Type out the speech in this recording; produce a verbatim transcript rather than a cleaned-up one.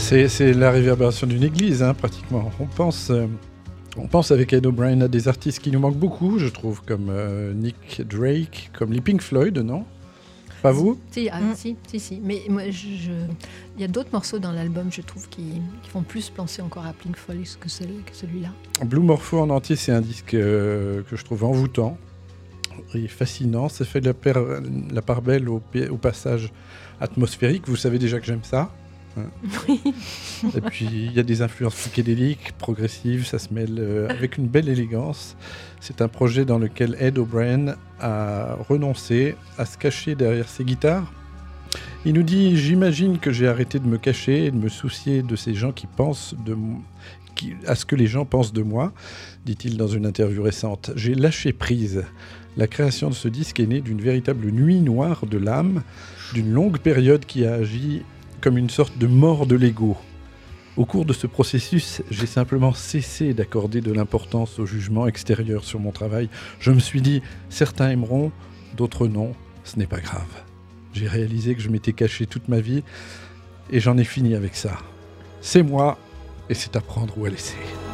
C'est, c'est la réverbération d'une église, hein, pratiquement. On pense, euh, on pense avec Ed O'Brien à des artistes qui nous manquent beaucoup, je trouve, comme euh, Nick Drake, comme les Pink Floyd, non ? Pas vous ? Si, ah, Mm. si, si, si. Mais moi, je, je... il y a d'autres morceaux dans l'album, je trouve, qui, qui font plus penser encore à Pink Floyd que, ce- que celui-là. Blue Morpho en entier, c'est un disque euh, que je trouve envoûtant et fascinant. Ça fait la, paire- la part belle au, pi- au passage atmosphérique. Vous savez déjà que j'aime ça. Hein. Et puis, il y a des influences psychédéliques, progressives, ça se mêle euh, avec une belle élégance. C'est un projet dans lequel Ed O'Brien a renoncé à se cacher derrière ses guitares. Il nous dit « J'imagine que j'ai arrêté de me cacher et de me soucier de ces gens qui pensent de moi. Qui, à ce que les gens pensent de moi, dit-il dans une interview récente. J'ai lâché prise. La création de ce disque est née d'une véritable nuit noire de l'âme, d'une longue période qui a agi comme une sorte de mort de l'ego. Au cours de ce processus, j'ai simplement cessé d'accorder de l'importance au jugement extérieur sur mon travail. Je me suis dit, certains aimeront, d'autres non, ce n'est pas grave. J'ai réalisé que je m'étais caché toute ma vie et j'en ai fini avec ça. C'est moi, et c'est à prendre ou à laisser.